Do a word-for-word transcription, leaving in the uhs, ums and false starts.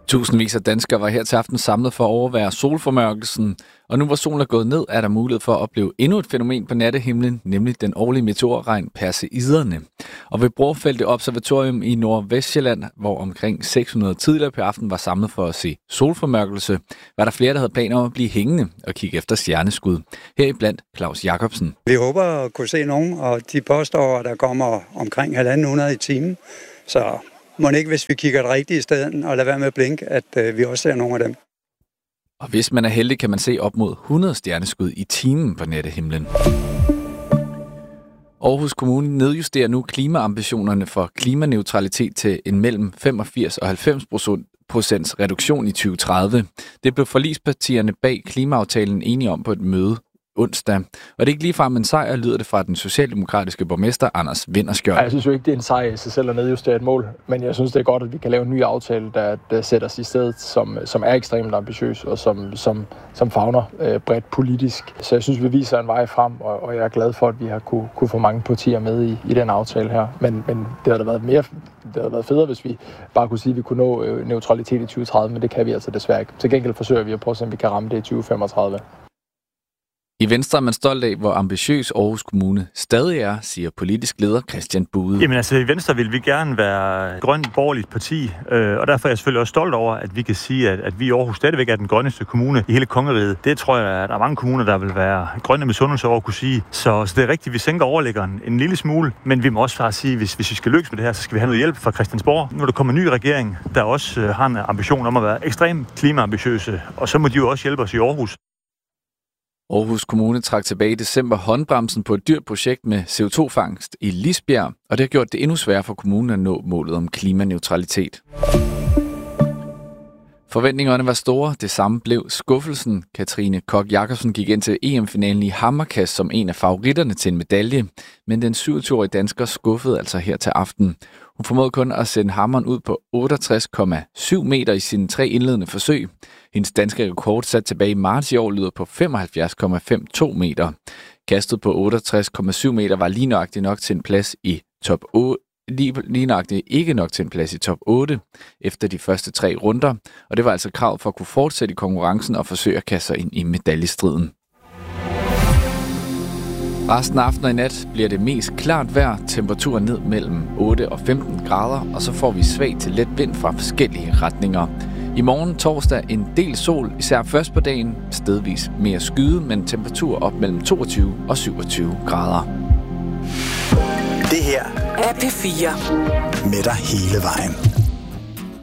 Tusindvis af danskere var her til aften samlet for at overvære solformørkelsen, og nu hvor solen er gået ned, er der mulighed for at opleve endnu et fænomen på nattehimlen, nemlig den årlige meteorregn Perseiderne. Og ved Brofeldt Observatorium i Nordvestjylland, hvor omkring seks hundrede tidligere på aftenen var samlet for at se solformørkelse, var der flere, der havde planer om at blive hængende og kigge efter stjerneskud. Heriblandt Claus Jacobsen. Vi håber at kunne se nogen, og de påstår, at der kommer omkring halvanden hundrede i timen, så må ikke, hvis vi kigger det rigtige sted og lader være med at blinke, at øh, vi også ser nogle af dem. Og hvis man er heldig, kan man se op mod hundrede stjerneskud i timen på nattehimlen. Aarhus Kommune nedjusterer nu klimaambitionerne for klimaneutralitet til en mellem femogfirs og halvfems procent reduktion i tyve tredive. Det blev forligspartierne bag klimaaftalen enige om på et møde onsdag. Og det er ikke ligefrem en sejr, lyder det fra den socialdemokratiske borgmester Anders Vinterskjold. Jeg synes jo ikke, det er en sejr i sig selv at nedjustere et mål, men jeg synes, det er godt, at vi kan lave en ny aftale, der, der sætter os i stedet, som, som er ekstremt ambitiøs og som, som, som favner øh, bredt politisk. Så jeg synes, vi viser en vej frem, og, og jeg er glad for, at vi har kunne, kunne få mange partier med i, i den aftale her. Men, men det har da været mere, det har været federe, hvis vi bare kunne sige, at vi kunne nå øh, neutralitet i tyve tredive, men det kan vi altså desværre ikke. Til gengæld forsøger vi at prøve, om vi kan ramme det i tyve femogtredive. I Venstre er man stolt af, hvor ambitiøs Aarhus Kommune stadig er, siger politisk leder Christian Bude. Jamen altså, i Venstre vil vi gerne være et grønt borgerligt parti, øh, og derfor er jeg selvfølgelig også stolt over, at vi kan sige, at, at vi i Aarhus stadigvæk er den grønneste kommune i hele kongeriget. Det tror jeg, at der er mange kommuner, der vil være grønne misundelse over at kunne sige. Så, så det er rigtigt, vi sænker overliggeren en lille smule, men vi må også bare sige, hvis, hvis vi skal lykkes med det her, så skal vi have noget hjælp fra Christiansborg. Nu er der kommer en ny regering, der også øh, har en ambition om at være ekstremt klimaambitiøse, og så må de jo også hjælpe os i Aarhus. Aarhus Kommune trak tilbage i december håndbremsen på et dyrt projekt med C O to fangst i Lisbjerg, og det har gjort det endnu sværere for kommunen at nå målet om klimaneutralitet. Forventningerne var store, det samme blev skuffelsen. Katrine Koch Jacobsen gik ind til E M-finalen i hammerkast som en af favoritterne til en medalje, men den syvogtyve-årige dansker skuffede altså her til aften. Hun formåede kun at sende hammeren ud på otteogtres komma syv meter i sine tre indledende forsøg. Hendes danske rekord sat tilbage i marts i år lyder på femoghalvfjerds komma femoghalvtreds meter. Kastet på otteogtres komma syv meter var lige nøjagtigt nok til en plads i top otte. Lige, lige nøjagtigt ikke nok til en plads i top otte efter de første tre runder, og det var altså krav for at kunne fortsætte i konkurrencen og forsøge at kaste sig ind i medaljestriden. Resten af aftenen og i nat bliver det mest klart vejr, temperaturen ned mellem otte og femten grader, og så får vi svag til let vind fra forskellige retninger. I morgen torsdag en del sol, især først på dagen, stedvis mere skyde, men temperatur op mellem toogtyve og syvogtyve grader. Det her er P fire. Med dig hele vejen.